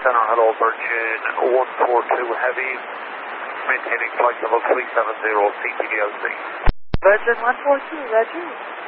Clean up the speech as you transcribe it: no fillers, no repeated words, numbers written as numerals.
Center, hello, Virgin 142 Heavy, maintaining flight level 370 CTDLC. Virgin 142, Roger.